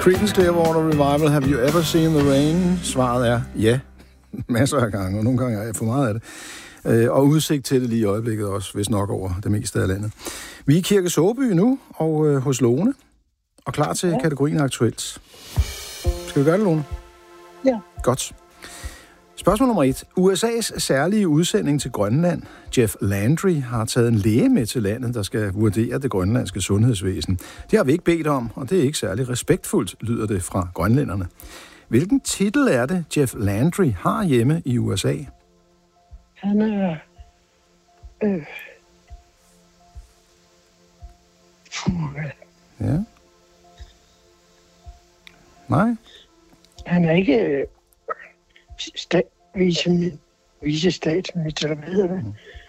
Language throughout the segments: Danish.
Creedence Clearwater Revival, Have You Ever Seen the Rain? Svaret er ja, masser af gange, og nogle gange er jeg for meget af det. Og udsigt til det lige i øjeblikket også, hvis nok over det meste af landet. Vi er i Kirke Såby nu, og hos Lone, og klar til kategorien aktuelt. Skal vi gøre det, Lone? Ja. Godt. Spørgsmål nummer 1. USA's særlige udsending til Grønland, Jeff Landry, har taget en læge med til landet, der skal vurdere det grønlandske sundhedsvæsen. Det har vi ikke bedt om, og det er ikke særlig respektfuldt, lyder det fra grønlænderne. Hvilken titel er det, Jeff Landry har hjemme i USA? Han er... Ja. Nej. Han er ikke vicestatsminister, eller hvad hedder det?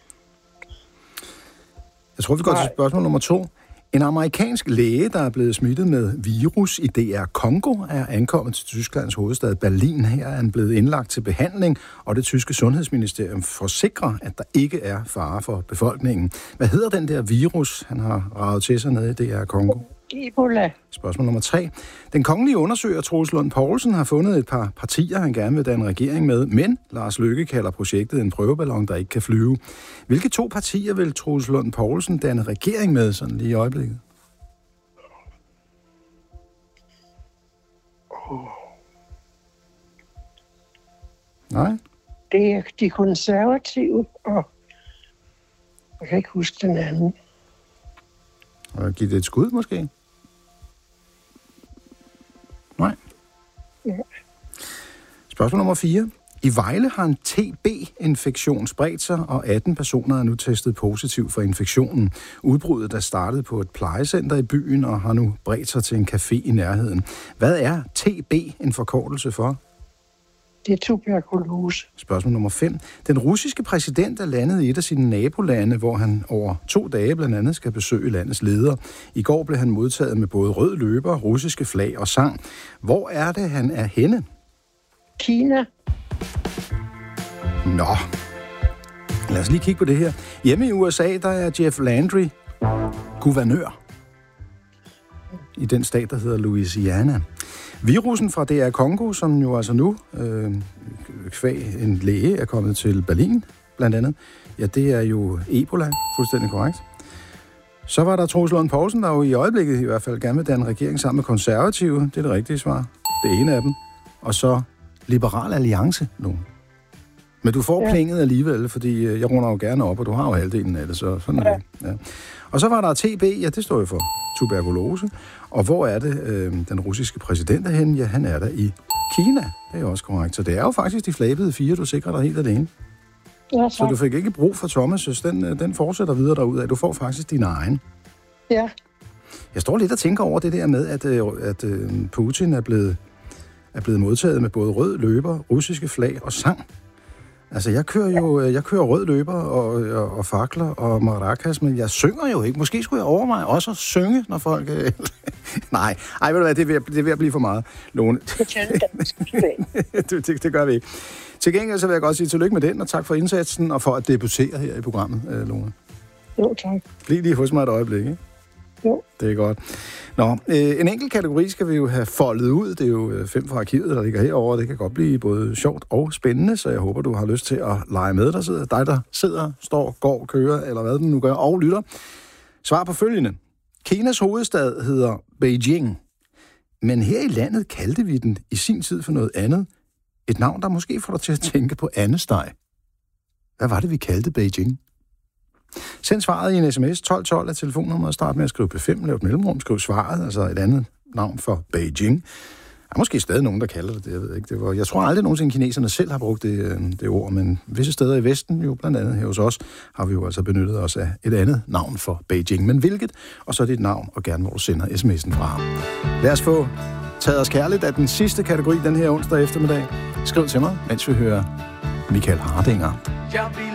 Jeg tror, vi går til spørgsmål nummer 2. En amerikansk læge, der er blevet smittet med virus i DR Congo, er ankommet til Tysklands hovedstad Berlin. Her er han blevet indlagt til behandling, og det tyske sundhedsministerium forsikrer, at der ikke er fare for befolkningen. Hvad hedder den der virus, han har raget til sig nede i DR Congo? Ebola. Spørgsmål nummer 3. Den kongelige undersøger Troels Lund Poulsen har fundet et par partier, han gerne vil danne regering med, men Lars Løkke kalder projektet en prøveballon, der ikke kan flyve. Hvilke 2 partier vil Troels Lund Poulsen danne regering med, sådan lige i øjeblikket? Nej? Det er de konservative, og jeg kan ikke huske den anden. Og give det et skud, måske? Nej. Ja. Spørgsmål nummer 4. I Vejle har en TB-infektion spredt sig, og 18 personer er nu testet positiv for infektionen. Udbruddet, der startede på et plejecenter i byen og har nu bredt sig til en café i nærheden. Hvad er TB en forkortelse for? Det er tuberkulose. Spørgsmål nummer 5. Den russiske præsident er landet i et af sine nabolande, hvor han over 2 dage blandt andet skal besøge landets leder. I går blev han modtaget med både rød løber, russiske flag og sang. Hvor er det, han er henne? Kina. Nå. Lad os lige kigge på det her. Hjemme i USA, der er Jeff Landry guvernør i den stat, der hedder Louisiana. Virussen fra DR Congo, som jo altså nu kvæg en læge er kommet til Berlin, blandt andet, ja, det er jo Ebola, fuldstændig korrekt. Så var der Troels Lund Poulsen, der jo i øjeblikket i hvert fald gerne vil danne regering sammen med konservative. Det er det rigtige svar. Det ene af dem. Og så Liberal Alliance nu. Men du får plinget alligevel, fordi jeg runder jo gerne op, og du har jo halvdelen af det, så sådan er det. Ja. Og så var der TB, ja, det står jo for tuberkulose. Og hvor er det, den russiske præsident er henne? Ja, han er der i Kina. Det er jo også korrekt. Så det er jo faktisk de flabede 4, du sikrer dig helt alene. Ja, så du fik ikke brug for Thomas'. Den fortsætter videre derudad. Du får faktisk din egen. Ja. Jeg står lidt og tænker over det der med, at Putin er blevet modtaget med både rød løber, russiske flag og sang. Altså, jeg kører rød løber og fakler og maracas, men jeg synger jo ikke. Måske skulle jeg overveje også at synge, når folk... Nej, ved du hvad, det er ved at blive for meget, Lone. Det gør vi ikke. Til gengæld så vil jeg godt sige tillykke med den, og tak for indsatsen, og for at debutere her i programmet, Lone. Jo, tak. Bliv lige hos mig et øjeblik, ikke? Jo. Det er godt. Nå, en enkelt kategori skal vi jo have foldet ud. Det er jo 5 fra arkivet, der ligger herovre. Det kan godt blive både sjovt og spændende, så jeg håber, du har lyst til at lege med. Der sidder, står, går, kører, eller hvad den nu gør, og lytter. Svar på følgende. Kinas hovedstad hedder Beijing, men her i landet kaldte vi den i sin tid for noget andet. Et navn, der måske får dig til at tænke på andesteg. Hvad var det, vi kaldte Beijing? Send svaret i en sms 1212 af telefonnummeret. Start med at skrive P5, lav et mellemrum, skriv svaret, altså et andet navn for Beijing. Der er måske stadig nogen, der kalder det, jeg ved ikke. Jeg tror aldrig nogensinde kineserne selv har brugt det ord, men visse steder i Vesten, jo blandt andet her hos os, har vi jo altså benyttet os af et andet navn for Beijing. Men hvilket? Og så er det et navn, og gerne hvor du sender sms'en fra. Lad os få taget os kærligt af den sidste kategori den her onsdag eftermiddag. Skriv til mig, mens vi hører Michael Hardinger.